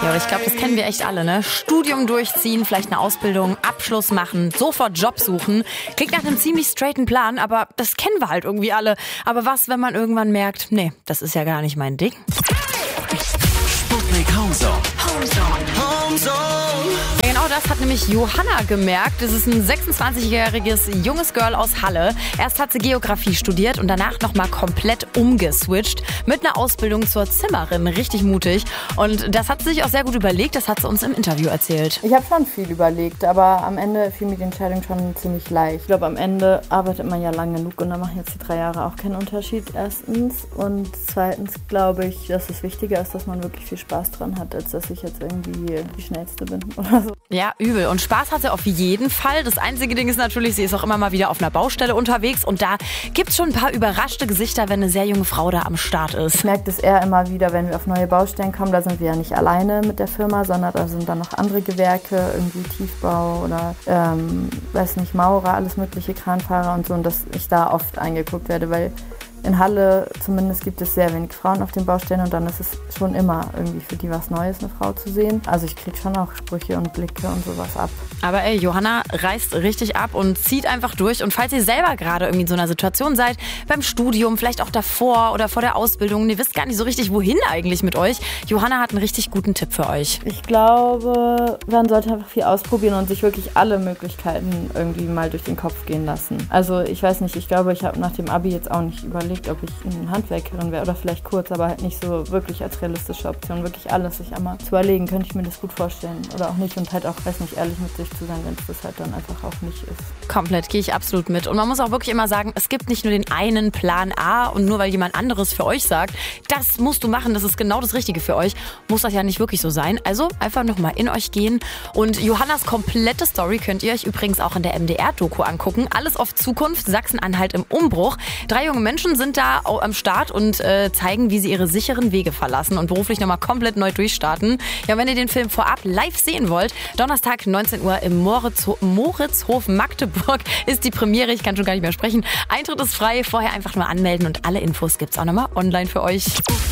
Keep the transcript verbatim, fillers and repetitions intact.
Leute. Ich glaube, das kennen wir echt alle, ne? Studium durchziehen, vielleicht eine Ausbildung, Abschluss machen, sofort Job suchen. Klingt nach einem ziemlich straighten Plan, aber das kennen wir halt irgendwie alle. Aber was, wenn man irgendwann merkt, nee, das ist ja gar nicht mein Ding? Sputnik Homezone. Homezone. Homezone. Ja, genau das hat nämlich Johanna gemerkt. Das ist ein sechsundzwanzigjähriges junges Girl aus Halle. Erst hat sie Geografie studiert und danach nochmal komplett umgeswitcht mit einer Ausbildung zur Zimmerin. Richtig mutig. Und das hat sie sich auch sehr gut überlegt. Das hat sie uns im Interview erzählt. Ich habe schon viel überlegt, aber am Ende fiel mir die Entscheidung schon ziemlich leicht. Ich glaube, am Ende arbeitet man ja lang genug und dann machen jetzt die drei Jahre auch keinen Unterschied, erstens. Und zweitens glaube ich, dass es wichtiger ist, dass man wirklich viel Spaß dran hat, als dass ich jetzt irgendwie die Schnellste bin oder so. Ja, übel. Und Spaß hat sie auf jeden Fall. Das einzige Ding ist natürlich, sie ist auch immer mal wieder auf einer Baustelle unterwegs. Und da gibt's schon ein paar überraschte Gesichter, wenn eine sehr junge Frau da am Start ist. Ich merke das eher immer wieder, wenn wir auf neue Baustellen kommen. Da sind wir ja nicht alleine mit der Firma, sondern da sind dann noch andere Gewerke, irgendwie Tiefbau oder, ähm, weiß nicht, Maurer, alles mögliche, Kranfahrer und so. Und dass ich da oft eingeguckt werde, weil in Halle zumindest gibt es sehr wenig Frauen auf den Baustellen und dann ist es schon immer irgendwie für die was Neues, eine Frau zu sehen. Also ich kriege schon auch Sprüche und Blicke und sowas ab. Aber ey, Johanna reißt richtig ab und zieht einfach durch. Und falls ihr selber gerade irgendwie in so einer Situation seid, beim Studium, vielleicht auch davor oder vor der Ausbildung, und ihr wisst gar nicht so richtig, wohin eigentlich mit euch, Johanna hat einen richtig guten Tipp für euch. Ich glaube, man sollte einfach viel ausprobieren und sich wirklich alle Möglichkeiten irgendwie mal durch den Kopf gehen lassen. Also ich weiß nicht, ich glaube, ich habe nach dem Abi jetzt auch nicht überlegt, ob ich eine Handwerkerin wäre oder vielleicht kurz, aber halt nicht so wirklich als realistische Option. Wirklich alles sich einmal zu überlegen, könnte ich mir das gut vorstellen oder auch nicht und halt auch, weiß nicht, ehrlich mit sich zu sein, wenn es das halt dann einfach auch nicht ist. Komplett, gehe ich absolut mit. Und man muss auch wirklich immer sagen, es gibt nicht nur den einen Plan A und nur weil jemand anderes für euch sagt, das musst du machen, das ist genau das Richtige für euch, muss das ja nicht wirklich so sein. Also einfach nochmal in euch gehen und Johannas komplette Story könnt ihr euch übrigens auch in der M D R-Doku angucken. Alles auf Zukunft, Sachsen-Anhalt im Umbruch. Drei junge Menschen sind da am Start und äh, zeigen, wie sie ihre sicheren Wege verlassen und beruflich nochmal komplett neu durchstarten. Ja, wenn ihr den Film vorab live sehen wollt, Donnerstag neunzehn Uhr im Moritzho- Moritzhof Magdeburg ist die Premiere. Ich kann schon gar nicht mehr sprechen. Eintritt ist frei, vorher einfach nur anmelden und alle Infos gibt's auch nochmal online für euch.